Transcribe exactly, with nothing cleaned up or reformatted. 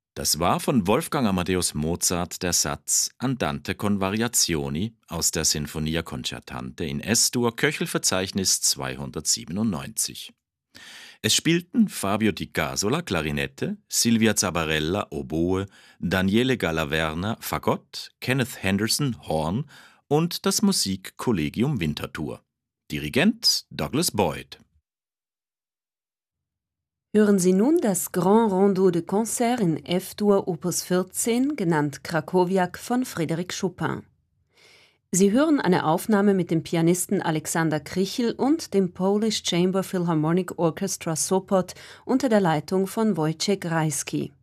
Das war von Wolfgang Amadeus Mozart der Satz Andante con variazioni aus der Sinfonia Concertante in Es-Dur, Köchelverzeichnis zweihundertsiebenundneunzig. Es spielten Fabio Di Casola Klarinette, Silvia Zabarella Oboe, Daniele Gallaverna Fagott, Kenneth Henderson Horn und das Musikkollegium Winterthur. Dirigent Douglas Boyd. Hören Sie nun das Grand Rondo de Concert in F-Dur Opus vierzehn, genannt Krakowiak von Frédéric Chopin. Sie hören eine Aufnahme mit dem Pianisten Alexander Krichel und dem Polish Chamber Philharmonic Orchestra Sopot unter der Leitung von Wojciech Rajski.